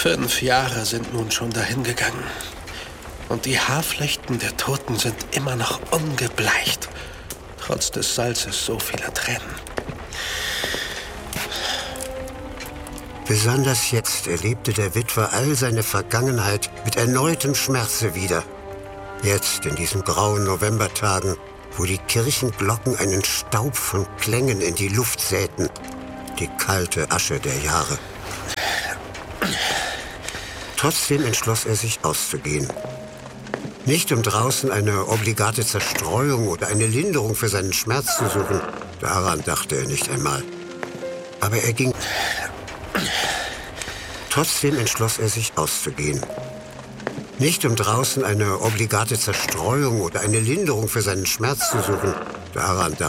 5 Jahre sind nun schon dahingegangen. Und die Haarflechten der Toten sind immer noch ungebleicht, trotz des Salzes so vieler Tränen. Besonders jetzt erlebte der Witwer all seine Vergangenheit mit erneutem Schmerze wieder. Jetzt, in diesen grauen Novembertagen, wo die Kirchenglocken einen Staub von Klängen in die Luft säten, die kalte Asche der Jahre. Trotzdem entschloss er sich, auszugehen. Nicht um draußen eine obligate Zerstreuung oder eine Linderung für seinen Schmerz zu suchen, daran dachte er nicht einmal. Aber er ging. Trotzdem entschloss er sich, auszugehen. Nicht um draußen eine obligate Zerstreuung oder eine Linderung für seinen Schmerz zu suchen, daran dachte